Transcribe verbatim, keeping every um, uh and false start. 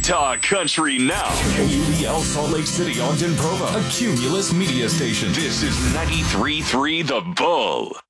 Talk Country now. K U E L Salt Lake City, Ogden, Provo. A Cumulus media station. This is ninety-three point three The Bull.